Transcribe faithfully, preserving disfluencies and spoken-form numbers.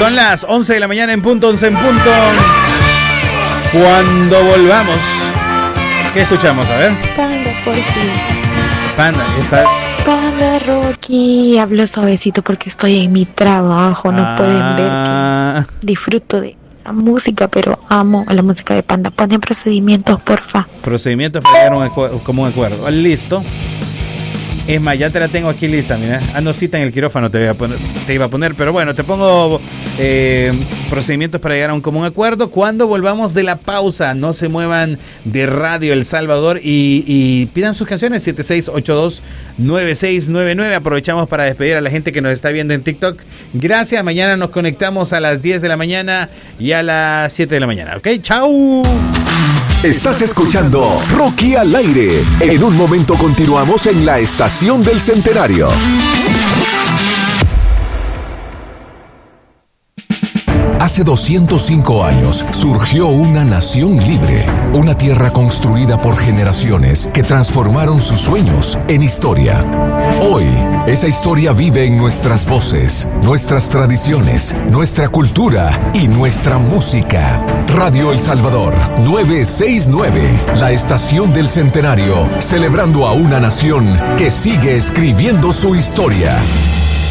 Son las once de la mañana en punto, once en punto. Cuando volvamos, ¿qué escuchamos? A ver. Panda, por fin. Panda, ¿estás? Panda Rocky. Hablo suavecito porque estoy en mi trabajo. No ah. pueden ver que disfruto de esa música, pero amo la música de Panda. Ponen procedimientos, porfa. Procedimientos para llegar a un acu- como un acuerdo. Listo. Es más, ya te la tengo aquí lista, mira. Ando cita en el quirófano, te, voy a poner, te iba a poner, pero bueno, te pongo eh, procedimientos para llegar a un común acuerdo. Cuando volvamos de la pausa, no se muevan de Radio El Salvador y, y pidan sus canciones. Siete seis ocho dos nueve seis nueve nueve. Aprovechamos para despedir a la gente que nos está viendo en TikTok. Gracias, mañana nos conectamos a las diez de la mañana y a las siete de la mañana, ¿ok? ¡Chao! Estás escuchando Rocky al aire. En un momento continuamos en la Estación del Centenario. Hace doscientos cinco años surgió una nación libre, una tierra construida por generaciones que transformaron sus sueños en historia. Hoy, esa historia vive en nuestras voces, nuestras tradiciones, nuestra cultura y nuestra música. Radio El Salvador novecientos sesenta y nueve, la Estación del Centenario, celebrando a una nación que sigue escribiendo su historia.